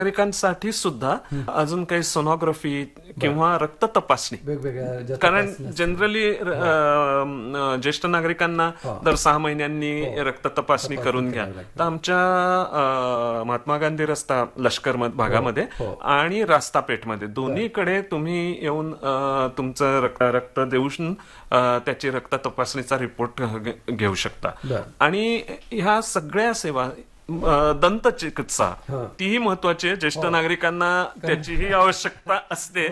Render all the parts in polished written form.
नागरिकांसाठी सुद्धा अजून काही सोनोग्राफी किंवा रक्त तपासणी वेगवेगळ्या कारण जनरली ज्येष्ठ नागरिकांना दर 6 महिन्यांनी रक्त तपासणी करून घ्या. तर आमच्या महात्मा गांधी रस्ता लष्कर भागामध्ये आणि रास्तापेठमध्ये दोन्हीकडे तुम्ही येऊन तुमचं रक्त देऊन त्याची रक्त तपासणीचा रिपोर्ट घेऊ शकता. आणि ह्या सगळ्या सेवा दंत चिकित्सा तीही महत्वाची आहे. ज्येष्ठ नागरिकांना त्याचीही आवश्यकता असते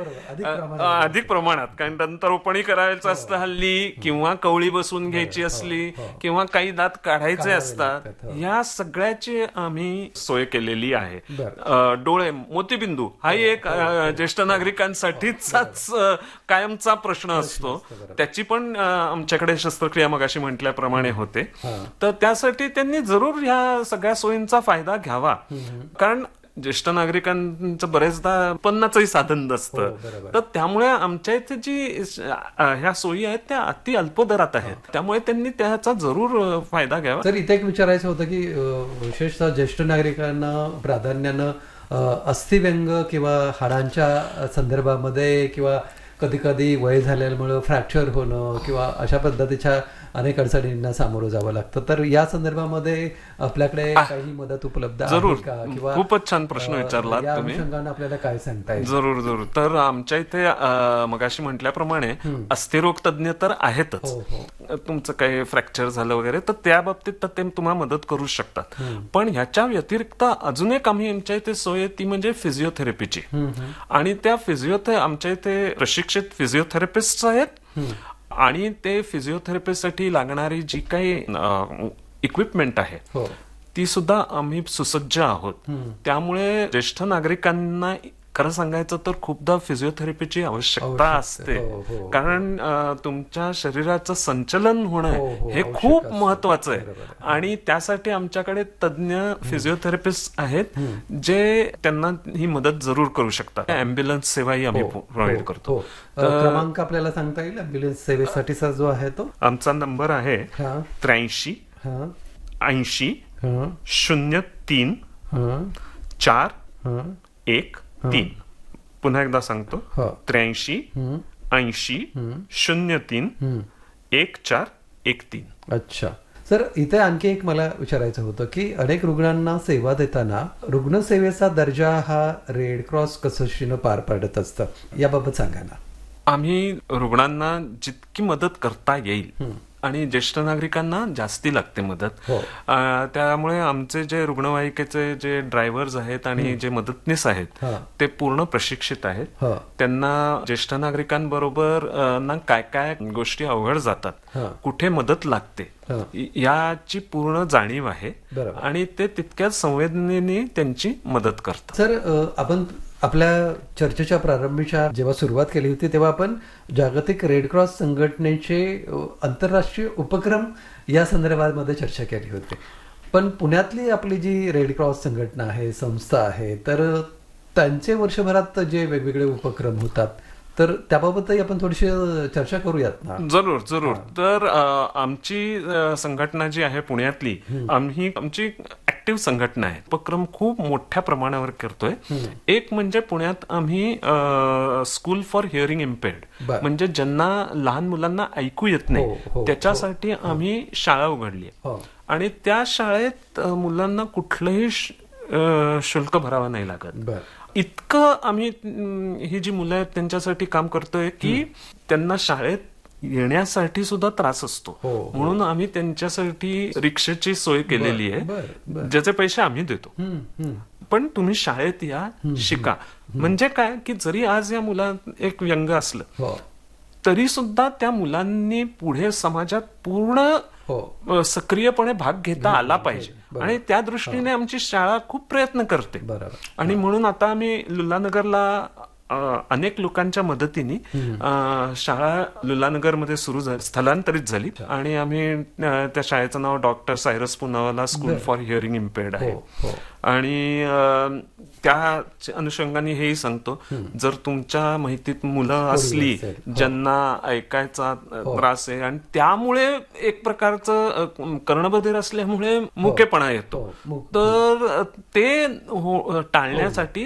अधिक प्रमाणात, कारण दंतरोपणी करायचं असतं हल्ली, किंवा कवळी बसून घ्यायची असली, किंवा काही दात काढायचे असतात. या सगळ्याची आम्ही सोय केलेली आहे. डोळे मोतीबिंदू हाही एक ज्येष्ठ नागरिकांसाठीचाच कायमचा प्रश्न असतो. त्याची पण आमच्याकडे शस्त्रक्रिया मगाशी म्हटल्याप्रमाणे होते. तर त्यासाठी त्यांनी जरूर ह्या सगळ्या सोयींचा फायदा घ्यावा. कारण ज्येष्ठ नागरिकांचं बरेचदा उत्पन्नाचंही साधन नसतं. तर त्यामुळे आमच्या इथे जी ह्या सोयी आहेत त्या अति अल्प दरात आहेत. त्यामुळे त्यांनी त्याचा जरूर फायदा घ्यावा. तर इथे एक विचारायचं होतं की विशेषतः ज्येष्ठ नागरिकांना प्राधान्यानं अस्थिव्यंग किंवा हाडांच्या संदर्भामध्ये, किंवा कधी कधी वय झाल्यामुळे फ्रॅक्चर होणं किंवा अशा पद्धतीच्या अनेक अडचणींना सामोरं जावं लागतं. तर या संदर्भामध्ये आपल्याकडे काही मदत उपलब्ध आहे का? किंवा खूपच छान प्रश्न विचारला तुम्ही. आपल्याला काय सांगता येईल? जरूर जरूर. तर आमच्या इथे मगाशी म्हटल्याप्रमाणे अस्थिरोग तज्ञ तर आहेतच. तुमचं काही फ्रॅक्चर झालं वगैरे तर त्या बाबतीत तर ते तुम्हाला मदत करू शकतात. पण ह्याच्या व्यतिरिक्त अजून एक आम्ही आमच्या इथे सोय ती म्हणजे फिजिओथेरपीची. आणि त्या आमच्या इथे प्रशिक्षित फिजिओथेरपिस्ट आहेत. आणि ते फिजिओथेरपीसाठी लागणारी जी काही इक्विपमेंट आहे ती सुद्धा आम्ही सुसज्ज आहोत. त्यामुळे ज्येष्ठ नागरिकांना खरं सांगायचं तर खूपदा फिजिओथेरपीची आवश्यकता असते. कारण तुमच्या शरीराचं संचलन होणं हे खूप महत्वाचं आहे. आणि त्यासाठी आमच्याकडे तज्ञ फिजिओथेरपिस्ट आहेत जे त्यांना ही मदत जरूर करू शकतात. ॲम्ब्युलन्स सेवाही आम्ही प्रोव्हाइड करतो. क्रमांक आपल्याला सांगता येईल ॲम्ब्युलन्स सेवेसाठीचा जो आहे तो? आमचा नंबर आहे 83 80 03 413. पुन्हा एकदा सांगतो 83 80 03 1413. अच्छा. सर, इथे आणखी एक मला विचारायचं होतं की अनेक रुग्णांना सेवा देताना रुग्णसेवेचा दर्जा हा रेड क्रॉस कसोशीनं पार पाडत असतं, याबाबत सांगा ना. आम्ही रुग्णांना जितकी मदत करता येईल आणि ज्येष्ठ नागरिकांना जास्ती लागते मदत. त्यामुळे आमचे जे रुग्णवाहिकेचे जे ड्रायव्हर्स आहेत आणि जे मदतनीस आहेत ते पूर्ण प्रशिक्षित आहेत. त्यांना ज्येष्ठ नागरिकांबरोबर ना काय काय गोष्टी अवघड जातात, कुठे मदत लागते याची पूर्ण जाणीव आहे. आणि ते तितक्याच संवेदनेने त्यांची मदत करतात. सर, आपण आपल्या चर्चेच्या प्रारंभीच्या जेव्हा सुरुवात केली होती तेव्हा आपण जागतिक रेड क्रॉस संघटनेचे आंतरराष्ट्रीय उपक्रम या संदर्भामध्ये चर्चा केली होती. पण पुण्यातली आपली जी रेड क्रॉस संघटना आहे, संस्था आहे, तर त्यांचे वर्षभरात जे वेगवेगळे उपक्रम होतात तर त्याबाबतही आपण थोडीशी चर्चा करूयात ना. जरूर जरूर. तर आमची संघटना जी आहे पुण्यातली, आमची ऍक्टिव्ह संघटना आहे. उपक्रम खूप मोठ्या प्रमाणावर करतोय. एक म्हणजे पुण्यात आम्ही स्कूल फॉर हिअरिंग इम्पेअर्ड, म्हणजे ज्यांना लहान मुलांना ऐकू येत नाही त्याच्यासाठी आम्ही शाळा उघडली. आणि त्या शाळेत मुलांना कुठलंही शुल्क भरावा नाही लागत. इतकं आम्ही ही जी मुलं आहेत त्यांच्यासाठी काम करतोय की त्यांना शाळेत येण्यासाठी सुद्धा त्रास असतो. म्हणून आम्ही त्यांच्यासाठी रिक्षाची सोय केलेली आहे, ज्याचे पैसे आम्ही देतो. पण तुम्ही शाळेत या, शिका. म्हणजे काय की जरी आज या मुलात एक व्यंग असलं तरी सुद्धा त्या मुलांनी पुढे समाजात पूर्ण सक्रियपणे भाग घेता आला पाहिजे. आणि त्या दृष्टीने आमची शाळा खूप प्रयत्न करते. आणि म्हणून आता आम्ही लुलानगरला अनेक लोकांच्या मदतीने शाळा लुलानगरमध्ये स्थलांतरित झाली. आणि आम्ही त्या शाळेचं नाव doctor Cyrus Poonawalla school for hearing इम्पेअर्ड आहे. आणि त्या अनुषंगाने हेही सांगतो, जर तुमच्या माहितीत मुलं असली ज्यांना ऐकायचा त्रास आहे आणि त्यामुळे एक प्रकारचं कर्णबधीर असल्यामुळे मुकेपणा येतो, तर ते टाळण्यासाठी